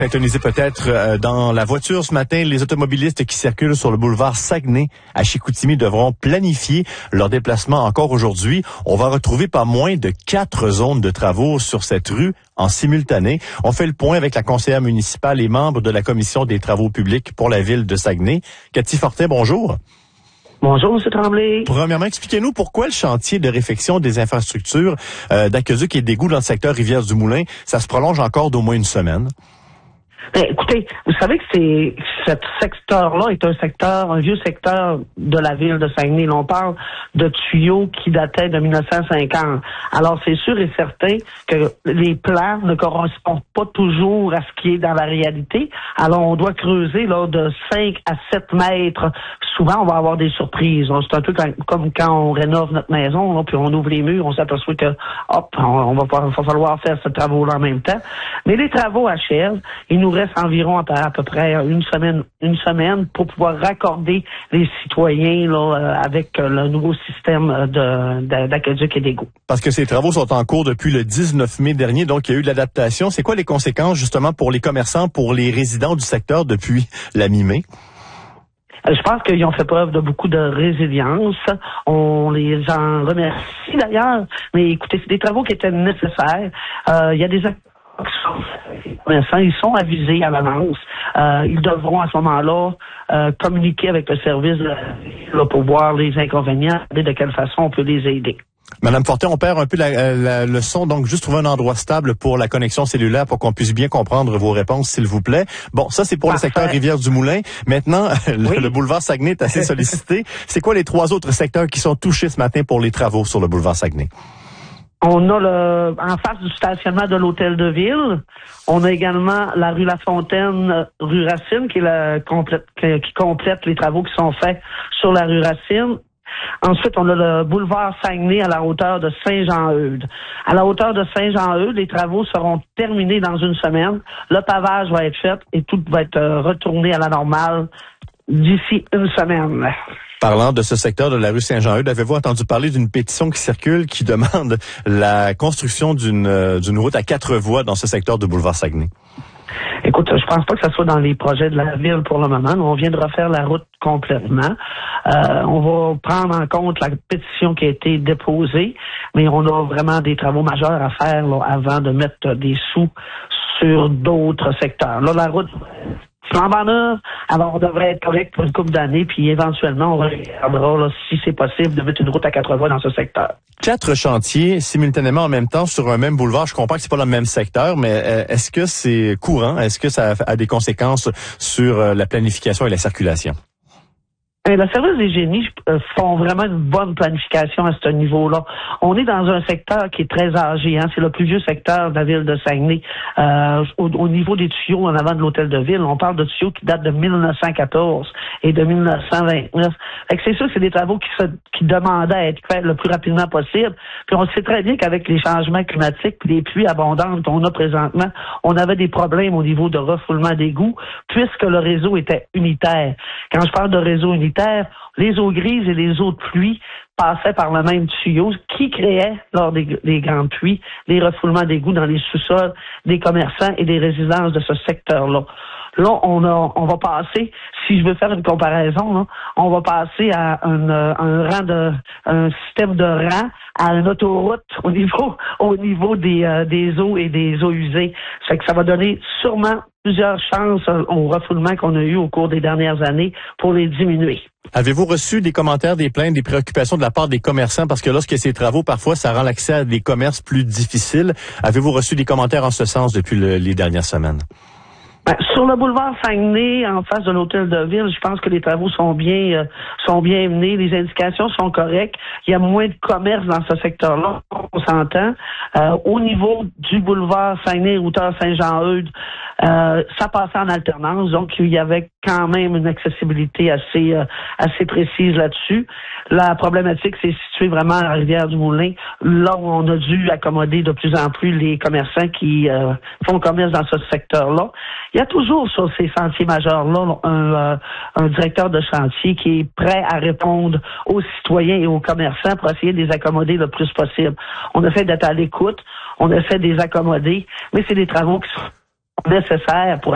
Syntonisez peut-être dans la voiture ce matin, les automobilistes qui circulent sur le boulevard Saguenay à Chicoutimi devront planifier leur déplacement encore aujourd'hui. On va retrouver pas moins de 4 zones de travaux sur cette rue en simultané. On fait le point avec la conseillère municipale et membre de la commission des travaux publics pour la ville de Saguenay. Cathy Fortin, bonjour. Bonjour, M. Tremblay. Premièrement, expliquez-nous pourquoi le chantier de réfection des infrastructures d'aqueduc et d'égouts dans le secteur Rivière-du-Moulin, ça se prolonge encore d'au moins une semaine. Ben, écoutez, vous savez que ce secteur-là est un vieux secteur de la ville de Saguenay. Là, on parle de tuyaux qui dataient de 1950. Alors, c'est sûr et certain que les plans ne correspondent pas toujours à ce qui est dans la réalité. Alors, on doit creuser là de 5 à 7 mètres. Souvent, on va avoir des surprises. C'est un peu comme quand on rénove notre maison, là, puis on ouvre les murs, on s'aperçoit que, va falloir faire ce travaux-là en même temps. Mais les travaux achèvent. Il nous reste environ à peu près une semaine pour pouvoir raccorder les citoyens là, avec le nouveau système d'aqueduc et d'égouts. Parce que ces travaux sont en cours depuis le 19 mai dernier, donc il y a eu de l'adaptation. C'est quoi les conséquences justement pour les commerçants, pour les résidents du secteur depuis la mi-mai? Je pense qu'ils ont fait preuve de beaucoup de résilience. On les en remercie d'ailleurs. Mais écoutez, c'est des travaux qui étaient nécessaires. Il y a des commerçants, ils sont avisés à l'avance. Ils devront à ce moment-là communiquer avec le service là, pour voir les inconvénients et de quelle façon on peut les aider. Madame Fortin, on perd un peu le son, donc juste trouver un endroit stable pour la connexion cellulaire pour qu'on puisse bien comprendre vos réponses, s'il vous plaît. Bon, ça c'est pour Parfait. Le secteur Rivière-du-Moulin. Maintenant, le boulevard Saguenay est assez sollicité. C'est quoi les 3 autres secteurs qui sont touchés ce matin pour les travaux sur le boulevard Saguenay? On a en face du stationnement de l'hôtel de ville. On a également la rue La Fontaine, rue Racine, qui complète les travaux qui sont faits sur la rue Racine. Ensuite, on a le boulevard Saguenay à la hauteur de Saint-Jean-Eudes. À la hauteur de Saint-Jean-Eudes, les travaux seront terminés dans une semaine. Le pavage va être fait et tout va être retourné à la normale d'ici une semaine. Parlant de ce secteur de la rue Saint-Jean-Eudes, avez-vous entendu parler d'une pétition qui circule qui demande la construction d'une route à 4 voies dans ce secteur du boulevard Saguenay? Écoute, je pense pas que ça soit dans les projets de la ville pour le moment. On vient de refaire la route complètement. On va prendre en compte la pétition qui a été déposée, mais on a vraiment des travaux majeurs à faire là, avant de mettre des sous sur d'autres secteurs. Là, la route flambant neuve, alors on devrait être correct pour une couple d'années, puis éventuellement, on regardera là, si c'est possible de mettre une route à 4 voies dans ce secteur. 4 chantiers simultanément en même temps sur un même boulevard. Je comprends que c'est pas le même secteur, mais est-ce que c'est courant? Est-ce que ça a des conséquences sur la planification et la circulation? Le service des génies font vraiment une bonne planification à ce niveau-là. On est dans un secteur qui est très âgé. C'est le plus vieux secteur de la ville de Saguenay. Au niveau des tuyaux en avant de l'hôtel de ville, on parle de tuyaux qui datent de 1914 et de 1929. C'est sûr que c'est des travaux qui demandaient à être faits le plus rapidement possible. Puis on sait très bien qu'avavec les changements climatiques et les pluies abondantes qu'on a présentement, on avait des problèmes au niveau de refoulement d'égouts puisque le réseau était unitaire. Quand je parle de réseau unitaire, les eaux grises et les eaux de pluie passaient par le même tuyau qui créait, lors des grandes pluies, des refoulements d'égouts dans les sous-sols des commerçants et des résidences de ce secteur-là. Là, on va passer, si je veux faire une comparaison, là, on va passer à un système de rang à une autoroute au niveau des eaux et des eaux usées. Ça fait que ça va donner sûrement plusieurs chances au refoulement qu'on a eu au cours des dernières années pour les diminuer. Avez-vous reçu des commentaires, des plaintes, des préoccupations de la part des commerçants? Parce que lorsque ces travaux, parfois, ça rend l'accès à des commerces plus difficiles. Avez-vous reçu des commentaires en ce sens depuis les dernières semaines? Sur le boulevard Saguenay, en face de l'hôtel de ville, je pense que les travaux sont bien menés, les indications sont correctes. Il y a moins de commerce dans ce secteur-là, on s'entend. Au niveau du boulevard Saguenay, hauteur Saint-Jean-Eudes, ça passait en alternance, donc il y avait quand même une accessibilité assez précise là-dessus. La problématique, c'est situé vraiment à la Rivière-du-Moulin, là où on a dû accommoder de plus en plus les commerçants qui font commerce dans ce secteur-là. Il y a toujours sur ces sentiers majeurs-là un directeur de chantier qui est prêt à répondre aux citoyens et aux commerçants pour essayer de les accommoder le plus possible. On essaie d'être à l'écoute, on essaie de les accommoder, mais c'est des travaux qui sont nécessaires pour